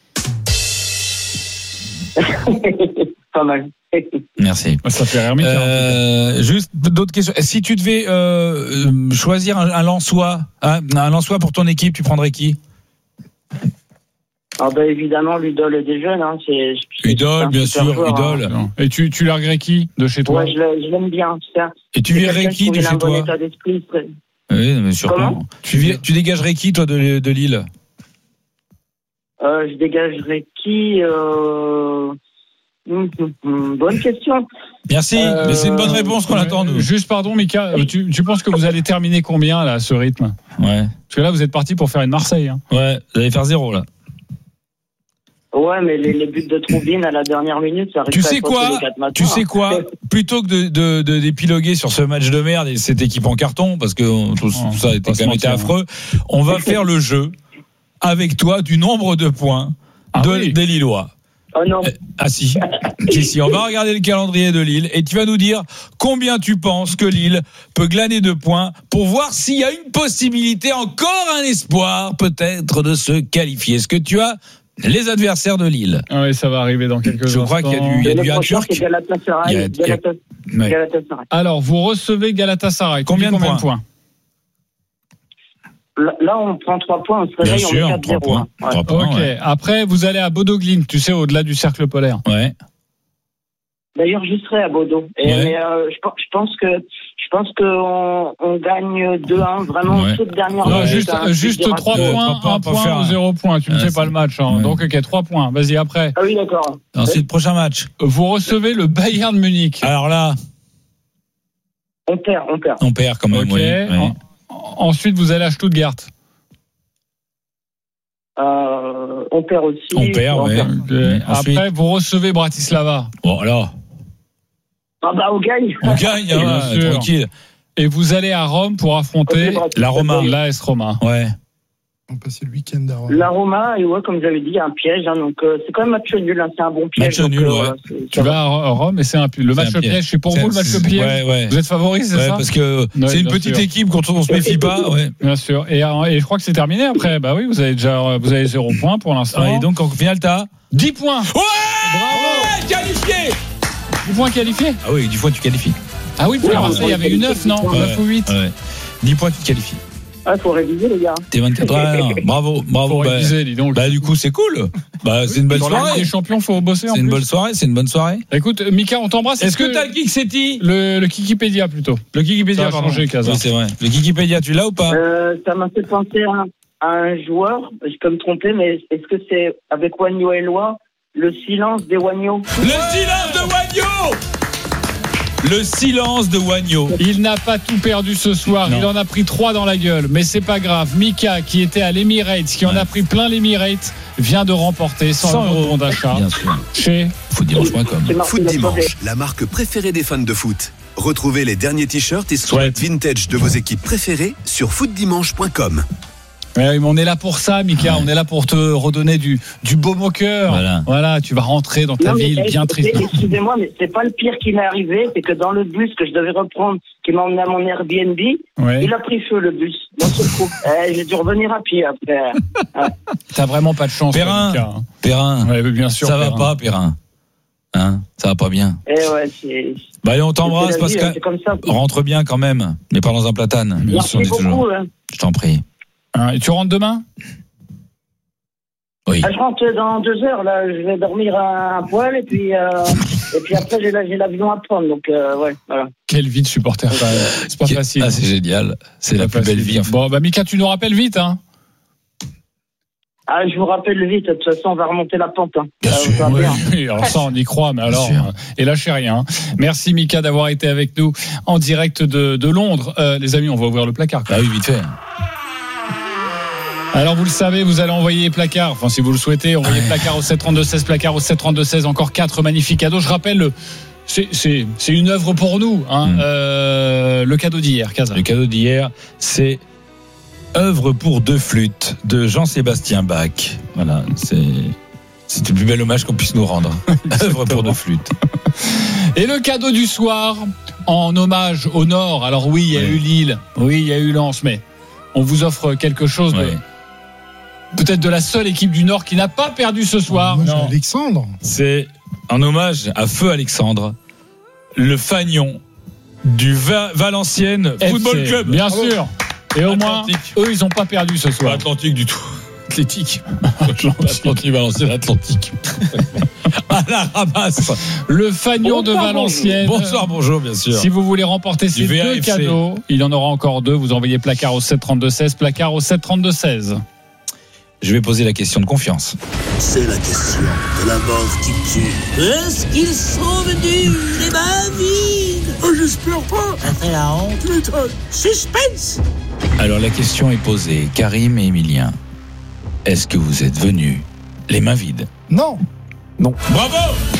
Pas mal. merci. Ça fait rire, Mika. Euh, juste d'autres questions. Si tu devais euh, euh, choisir un, un Lensois, un, un Lensois pour ton équipe, tu prendrais qui? Ah, ben, évidemment, l'idole des jeunes, hein, c'est. c'est Idole, un bien super sûr, joueur, hein. idole. Et tu, tu larguerais qui de chez toi? Ouais, je, l'ai- je l'aime bien. C'est un- Et tu c'est virerais quelqu'un qui qui de a un chez bon toi? état d'esprit, très- Oui, mais sûrement. Comment Tu, vi- tu dégagerais qui, toi, de, de Lille? Euh, je dégagerais qui euh... Hum, hum, hum, bonne question. Merci, Euh, mais c'est une bonne réponse qu'on ouais, attend, nous. Juste pardon, Mika, tu, tu penses que vous allez terminer combien là, à ce rythme? Ouais. Parce que là, vous êtes parti pour faire une Marseille. Hein. Ouais, vous allez faire zéro, là. Ouais, mais les, les buts de Troubine à la dernière minute, ça risque Tu pas sais d'être quoi tous les quatre matins, Tu sais hein. quoi Plutôt que de, de, de d'épiloguer sur ce match de merde et cette équipe en carton, parce que tout, tout ça a été, quand même été affreux, on va faire le jeu avec toi du nombre de points Ah de, oui. des Lillois. Oh non. Ah si. si, si, on va regarder le calendrier de Lille et tu vas nous dire combien tu penses que Lille peut glaner de points pour voir s'il y a une possibilité, encore un espoir peut-être de se qualifier. Est-ce que tu as les adversaires de Lille? Ah oui, ça va arriver dans quelques Je instants. crois qu'il y a du, il y a Et le du un prochain, Turc. c'est Galatasaray. Il y a- il y a- Galata- Ouais. Galatasaray. Alors, vous recevez Galatasaray. Tu Combien dis de points Là, là, on prend trois points, on se Bien réveille, on sûr, est trois quatre zéro. points. hein. Ouais. Trois points, Ok. ouais. Après, vous allez à Bodo Glimt, tu sais, au-delà du cercle polaire. Ouais. D'ailleurs, j'y serai à Bodo. Et, Ouais. mais euh, je, pense- je pense que je pense qu'on on gagne deux un, vraiment Ouais. toute dernière Non, minute, juste, hein, juste je dirais trois que- Euh, points, trois points, un pas point faire ou un- zéro point. Tu ne Ah, fais pas le match. Hein. ouais. Donc, ok, trois points. Vas-y, après. Ah oui, d'accord. Ensuite, prochain match. Vous recevez le Bayern de Munich. Alors là, On perd, on perd. on perd quand même. Ok. oui, oui. En- ensuite, vous allez à Stuttgart. Euh, on perd aussi. On perd, On ouais. perd. Ok. Mmh. Ensuite- Après, vous recevez Bratislava. Bon, alors, Ah bah, on gagne. on gagne, Bien hein, sûr. tranquille. Et vous allez à Rome pour affronter Ok, La Roma. l'A S Roma. Ouais. On passe le week-end à Rome. La Roma, et ouais, comme j'avais dit, il y a un piège. Hein, donc, euh, c'est quand même match nul. Hein, c'est un bon piège. Match donc, nul, euh, ouais. voilà, c'est- Tu ça va. vas à Rome et c'est un le match C'est un piège. piège. C'est pour C'est- vous le match c'est- piège. Ouais, ouais. Vous êtes favori, c'est Ouais, ça? parce que Ouais, c'est une bien petite sûr. équipe contre on se méfie pas. Ouais. Bien sûr. Et, euh, et je crois que c'est terminé après. Bah oui, vous avez déjà vous avez zéro point pour l'instant. Ah, et donc, en finale, t'as dix points. Ouais Bravo. Qualifié. dix points qualifiés. Ah oui, dix fois tu qualifies. Ah oui, pour Marseille, il y avait eu neuf, non? Ouais. neuf ou huit. Ouais. dix points qui te qualifient. Ah, faut réviser, les gars. T'es vingt-quatre heures. Bravo, bravo. Faut Bah, réviser, dis donc. bah, du coup, c'est cool. Bah, c'est une belle Sur la Ligue soirée. des champions, faut bosser en C'est une plus. bonne soirée, c'est une bonne soirée. Écoute, Mika, on t'embrasse. Est-ce que t'as le Kiksetti? le, le Kikipédia plutôt? Le Ça Kikipédia, a pardon. changé, Casa. Oui, c'est vrai. Le Kikipédia, tu l'as ou pas? Euh, ça m'a fait penser à, à un joueur, je peux me tromper, mais est-ce que c'est avec Wagno et Loa, le silence des Wagno? Le silence de Wagno. Le silence de Wagno. Il n'a pas tout perdu ce soir. Non. Il en a pris trois dans la gueule. Mais c'est pas grave. Mika, qui était à l'Emirates, qui en Ouais. a pris plein l'Emirates, vient de remporter cent cent euros de euros bon d'achat Bien sûr. chez foot dimanche point com. C'est marqué Foot le Dimanche, projet. la marque préférée des fans de foot. Retrouvez les derniers t-shirts et sweats vintage de vos équipes préférées sur foot dimanche point com. Ouais, mais on est là pour ça, Mika. Ouais. On est là pour te redonner du, du baume au cœur. Voilà. tu vas rentrer dans ta Non, mais, ville eh, bien eh, triste. Excusez-moi, mais c'est pas le pire qui m'est arrivé, c'est que dans le bus que je devais reprendre, qui m'a emmené à mon Airbnb, Ouais. il a pris feu le bus. D'un seul coup. Eh, j'ai dû revenir à pied après. T'as vraiment pas de chance, Perrin. toi, Mika. Perrin, Ouais, mais bien sûr. ça va Perrin. pas, Perrin. Hein, ça va pas bien. Eh ouais, c'est. Bah allez, on c'est t'embrasse, la vie, Pascal. C'est comme ça. Rentre bien quand même, mais pas dans un platane. Merci On est beaucoup. toujours- hein. Je t'en prie. Hein, et tu rentres demain? Oui. Ah, je rentre dans deux heures, là. Je vais dormir un, un poil, et puis, euh, et puis après, j'ai, la- j'ai l'avion à prendre. Donc, euh, ouais, voilà. Quelle vie de supporter, quand même. C'est pas facile. Ah, c'est génial. C'est la pas plus belle facile. vie. En fait. Bon, bah, Mika, tu nous rappelles vite, hein. Ah, je vous rappelle vite, de toute façon, on va remonter la pente. Hein. Bien Euh, sûr, ça va Oui, bien. oui, alors ça, on y croit, mais alors, Bien sûr. euh, et lâchez rien. Merci, Mika, d'avoir été avec nous en direct de, de Londres. Euh, les amis, on va ouvrir le placard. quand Ah même. oui, vite fait. Alors, vous le savez, vous allez envoyer les placards. Enfin, si vous le souhaitez, envoyez placard au sept trente-deux seize, placard au sept trente-deux seize. Encore quatre magnifiques cadeaux. Je rappelle, le- c'est, c'est, c'est une œuvre pour nous, hein. Mm. Euh, le cadeau d'hier, Casa. Le cadeau d'hier, c'est Œuvre pour deux flûtes de Jean-Sébastien Bach. Voilà, c'est c'est le plus bel hommage qu'on puisse nous rendre. Œuvre pour deux flûtes. Et le cadeau du soir, en hommage au Nord. Alors oui, il y a Ouais. eu Lille, oui, il y a eu Lens, mais on vous offre quelque chose de, Ouais. peut-être de la seule équipe du Nord qui n'a pas perdu ce soir. Moi, j'ai Non. Alexandre. C'est un hommage à Feu Alexandre, le fagnon du Va- Valenciennes Football F C, Club. Bien Bravo. sûr. Et au moins, Atlantique. eux, ils n'ont pas perdu ce Pas soir. Atlantique du tout. Athlétique. Atlantique, Valenciennes, Atlantique. À la ramasse. Le fagnon de Bonsoir, Valenciennes. Bonsoir, bonjour, bien sûr. Si vous voulez remporter ces Du deux V A F C. cadeaux, il y en aura encore deux. Vous envoyez placard au sept trente-deux seize, placard au sept trente-deux seize. je vais poser la question de confiance. C'est la question de la mort qui tue. Est-ce qu'ils sont venus les mains vides? Oh, j'espère pas. Ça fait la honte. Putain, suspense. Alors la question est posée, Karim et Emilien, est-ce que vous êtes venus les mains vides? Non. Non. Bravo.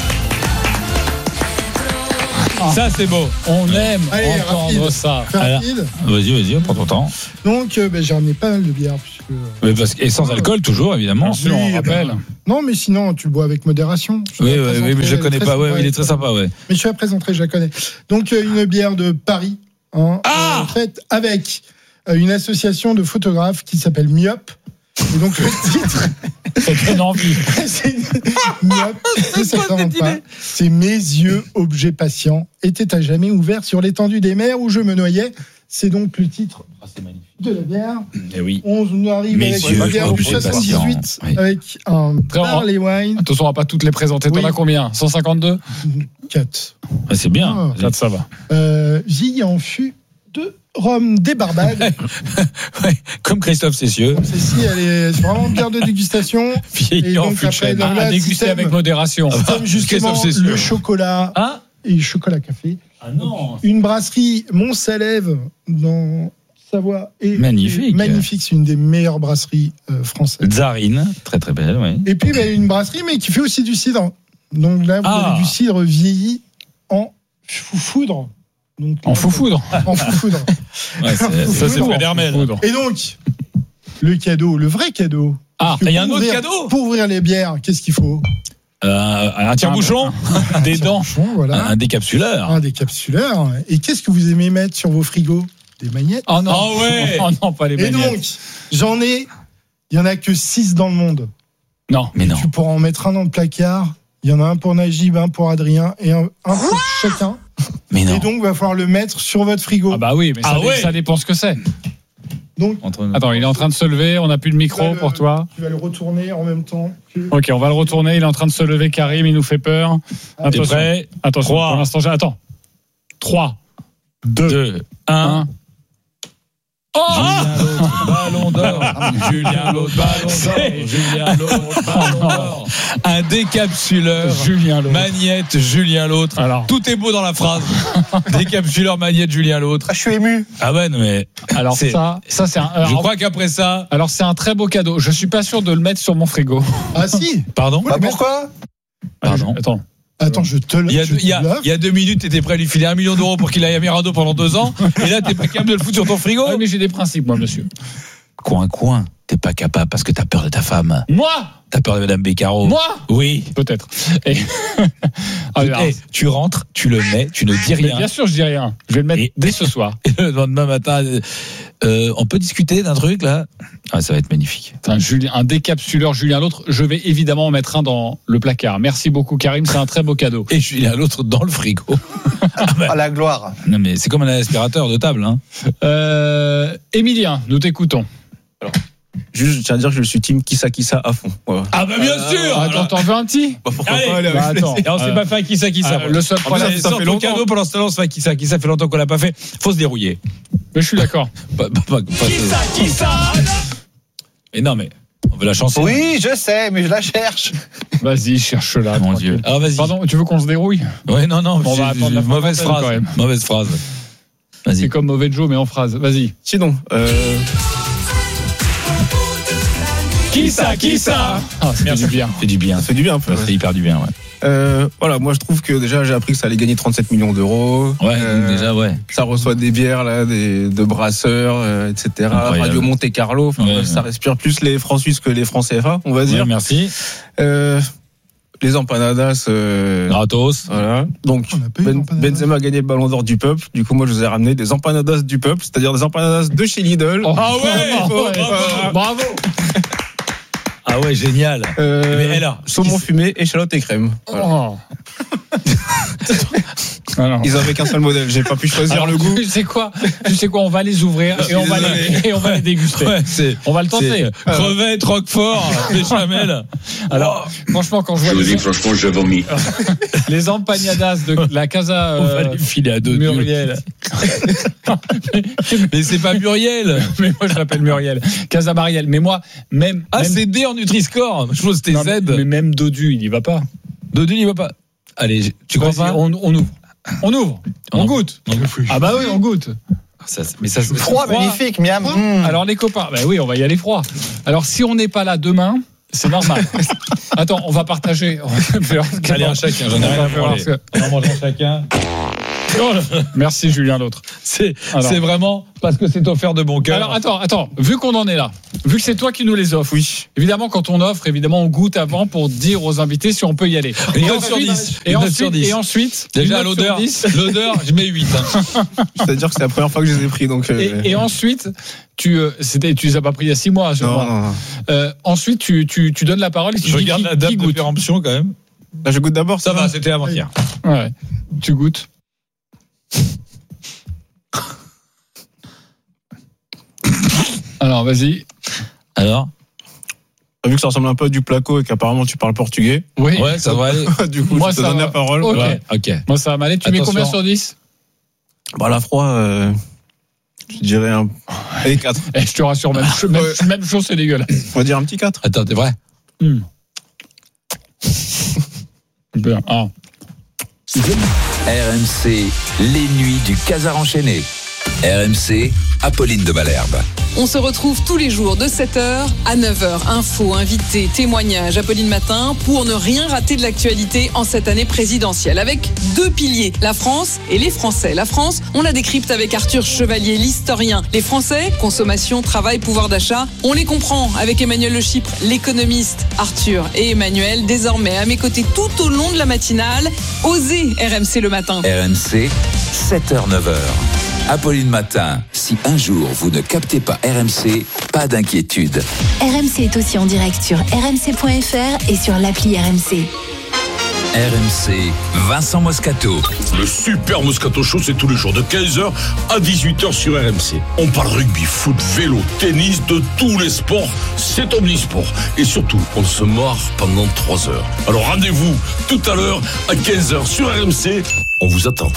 Ah. Ça c'est beau. On aime Allez, entendre rapide. ça. Très Alors, rapide. Vas-y, vas-y, prends ton temps. Donc, euh, ben, j'ai ramené pas mal de bière. Puisque... Mais parce que- et sans alcool toujours, évidemment. Bien sûr, on rappelle. Non, mais sinon, tu le bois avec modération. Je Oui, la oui, oui, présenterai, mais je elle est connais très pas. Ouais, sympa, il est très sympa, ouais. Mais je la présenterai, je la connais. Donc, euh, une bière de Paris, hein, Ah euh, faite avec euh, une association de photographes qui s'appelle Myop. Et donc, le titre, Ça donne envie. c'est Myop, c'est certainement pas. C'est Mes yeux, objets patients, étaient à jamais ouverts sur l'étendue des mers où je me noyais. C'est donc le titre de la bière. Eh oui. On nous arrive Mes avec yeux, une bière de objets soixante-dix-huit patients, oui. avec un Très barley wine. Attention, on va pas toutes les présenter. T'en Oui. as combien? cent cinquante-deux? quatre. Ah, c'est bien. Ah. quatre, ça va. Euh, J'y en fus de rhum des Barbades. Ouais, comme Christophe Cessieux. Comme ceci, elle est vraiment une bière de dégustation. Et Vieillant donc, fut après, chêne. dans À, le à déguster système- avec modération. Système, justement, Christophe Cessieux. le chocolat Hein? et le chocolat café. Ah non. Une brasserie Mont-Salève dans Savoie. Et Magnifique. et magnifique, c'est une des meilleures brasseries euh, françaises. Tsarine, très très belle, oui. Et puis, bah, une brasserie, mais qui fait aussi du cidre. Donc là, vous Ah. avez du cidre vieilli en foudre. Donc, En foufoudre. En foudre. Ouais, c'est- Ça, ça, c'est lourd. Federmel. Et donc, le cadeau, le vrai cadeau. Ah, Que il y a un pour autre ouvrir- cadeau Pour ouvrir les bières, qu'est-ce qu'il faut? Euh, un tire-bouchon, des dents, Bouchon, voilà. un décapsuleur. Un décapsuleur. Et qu'est-ce que vous aimez mettre sur vos frigos? Des magnettes. Oh non. Ah ouais. Oh non, pas les Et bagnettes. donc, j'en ai, il y en a que six dans le monde. Non. Mais non. Tu pourras en mettre un dans le placard. Il y en a un pour Najib, un pour Adrien et un, un pour chacun. Mais non. Et donc, il va falloir le mettre sur votre frigo. Ah bah oui, mais ça, Ah dé- ouais. ça dépend ce que c'est. Donc, Entre- Attends, il est en train de se lever, on n'a plus de tu micro vas le- pour toi. Tu vas le retourner en même temps que. Ok, on va le retourner, il est en train de se lever, Karim, il nous fait peur. T'es Attention, prêt? attention, Trois. pour l'instant, j'ai... Attends. trois, deux, un. un. Oh Julien l'autre, ballon d'or. Julien l'autre, ballon d'or. Julien l'autre, ballon d'or. Un décapsuleur. Julien l'autre. Magnette, Julien l'autre. Alors. Tout est beau dans la phrase. Décapsuleur, Magnette, Julien l'autre. Ah, je suis ému. Ah ouais, non mais. Alors c'est- ça, ça c'est un... Je alors, crois qu'après ça. alors c'est un très beau cadeau. Je suis pas sûr de le mettre sur mon frigo. Ah si. Pardon. Bah, pourquoi? Pardon. Attends. Attends, je te le. Il y, a, je te il, y a, l'offre. il y a deux minutes, t'étais prêt à lui filer un million d'euros pour qu'il aille à Mirado pendant deux ans. Et là, t'es pas capable de le foutre sur ton frigo. Ah, mais j'ai des principes, moi, monsieur. Coin, coin. T'es pas capable parce que t'as peur de ta femme. Moi T'as peur de Madame Beccaro. Moi Oui. Peut-être. Et... Ah, alors, Eh, tu rentres, tu le mets, tu ne dis mais rien. bien sûr, je dis rien. Je vais le mettre Et- dès ce soir. Et le lendemain matin, euh, euh, on peut discuter d'un truc là. Ah, ça va être magnifique. Un, Julien, un décapsuleur Julien l'autre. Je vais évidemment en mettre un dans le placard. Merci beaucoup, Karim. C'est un très beau cadeau. Et Julien l'autre dans le frigo. À la gloire. Non mais c'est comme un aspirateur de table. Hein. Euh, Émilien, nous t'écoutons. Juste, je tiens à dire que je suis team Kissa Kissa à fond. Voilà. Ah bah bien Euh, sûr. Attends, t'en veux un petit? Bah, pourquoi Allez, pas aller avec bah, plaisir. attends. Et on s'est Euh, pas fait un qui ça qui ça. Euh, le seul Ah, problème, mais ça Sors fait ton longtemps. cadeau pendant ce temps, on se fait qui ça qui ça fait longtemps qu'on l'a pas fait. Faut se dérouiller. mais je suis d'accord. Pas- pas- pas- pas- Qui ça? Et non mais on veut la chanson. Oui, je sais, mais je la cherche. Vas-y, cherche-la. Mon tranquille. Dieu. Alors vas-y. Pardon, tu veux qu'on se dérouille? Ouais non non. On va j'ai- attendre la j'ai- mauvaise fin de l'antenne, phrase. quand même. Mauvaise phrase. C'est Vas-y. comme mauvais Joe, mais en phrase. Vas-y. Sinon, euh, Qui ça? Qui ça? Ah, ça fait du bien. C'est du bien. ça fait du bien un peu. Ça fait hyper du bien. Ouais. Euh, voilà, moi je trouve que déjà j'ai appris que ça allait gagner trente-sept millions d'euros. Ouais. Euh, Déjà ouais. Ça reçoit des bières là, des de brasseurs, euh, et cetera. Incroyable. Radio Monte Carlo. Enfin, Ouais, ça ouais. respire plus les francs suisses que les francs C F A, on va dire. Ouais, merci. Euh, les empanadas. Euh, Gratos. Voilà. Donc On a pas eu ben, d'empanadas. Benzema a gagné le Ballon d'Or du peuple. Du coup, moi je vous ai ramené des empanadas du peuple, c'est-à-dire des empanadas de chez Lidl. Oh, Ah ouais, bravo, ouais, bravo. Bravo. Ah ouais génial. Euh, Mais alors, saumon fumé, échalote et crème. Voilà. Oh. Non, non. Ils avaient qu'un seul modèle. J'ai pas pu choisir Alors, le goût. Tu sais quoi Tu sais quoi On va les ouvrir et on va les, et on va les déguster. Ouais, c'est, on va le tenter. c'est crevettes, roquefort, béchamel. Alors, franchement, quand je vois Je vous les, dis franchement, je vomis. les empanadas de la Casa On va euh, les filer à deux. Muriel. Mais c'est pas Muriel. Mais moi, je l'appelle Muriel. Casa Marielle. Mais moi, même. Ah, même, c'est D en Nutri-Score. Je pense que c'était non, Z. Mais même Dodu, il y va pas. Dodu, il va pas. Allez, tu crois Vas-y, pas on, on ouvre. On ouvre. On Non. goûte. Non. Ah bah oui, on goûte. Ça, mais ça, c'est Froid, magnifique, miam. Mmh. Alors les copains, bah oui, on va y aller froid. Alors si on n'est pas là demain, c'est normal. Attends, on va partager. Allez, un chacun, j'en ai rien à branler. On en mange un chacun. Merci Julien l'autre. C'est, Alors. c'est vraiment parce que c'est offert de bon cœur. Alors attends, attends, vu qu'on en est là, vu que c'est toi qui nous les offres, Oui. évidemment quand on offre, évidemment on goûte avant pour dire aux invités si on peut y aller. Une Et note sur ensuite- dix. Et Une note ensuite, sur dix. et ensuite, une Déjà, note l'odeur, sur dix. l'odeur, je mets huit. Hein. C'est-à-dire que c'est la première fois que je les ai pris. Donc, euh, Et, et ensuite, tu, euh, c'était, tu les as pas pris il y a six mois, je non, crois. non, non. Euh, ensuite, tu, tu, tu donnes la parole et tu Je dis regarde qui, la date qui de goûte. péremption quand même. Là, je goûte d'abord. Ça va, c'était avant-hier. Ouais. Tu goûtes. Alors, vas-y. Alors Vu que ça ressemble un peu à du placo et qu'apparemment tu parles portugais, Oui. Ouais, ça va aller. du coup, Moi, je te ça donne va. la parole. Ok. Ouais, ok. Moi, ça va m'aller. Tu mets Attention. combien sur dix? Bah, la froid, euh, je dirais un. Allez, quatre. Eh, je te rassure, même, cho- même, même chose, c'est dégueulasse. On va dire un petit quatre. Attends, t'es vrai Hmm. Super. Ah. R M C, les nuits du Casar enchaîné. R M C, Apolline de Malherbe. On se retrouve tous les jours de sept heures à neuf heures. Infos, invités, témoignages, Apolline Matin, pour ne rien rater de l'actualité en cette année présidentielle. Avec deux piliers, la France et les Français. La France, on la décrypte avec Arthur Chevalier, l'historien. Les Français, consommation, travail, pouvoir d'achat, on les comprend avec Emmanuel Le Chypre, l'économiste. Arthur et Emmanuel, désormais à mes côtés tout au long de la matinale. Osez R M C le matin. R M C, sept heures neuf heures. Apolline Matin, si un jour vous ne captez pas R M C, pas d'inquiétude. R M C est aussi en direct sur r m c point f r et sur l'appli R M C. R M C, Vincent Moscato. Le Super Moscato Show, c'est tous les jours de quinze heures à dix-huit heures sur R M C. On parle rugby, foot, vélo, tennis, de tous les sports. C'est omnisport. Et surtout, on se marre pendant trois heures. Alors rendez-vous tout à l'heure à quinze heures sur R M C. On vous attend.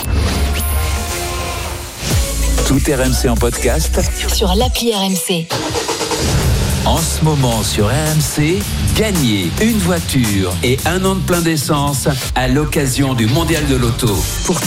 Tout R M C en podcast. Sur l'appli R M C. En ce moment sur R M C, gagnez une voiture et un an de plein d'essence à l'occasion du Mondial de l'Auto. Pour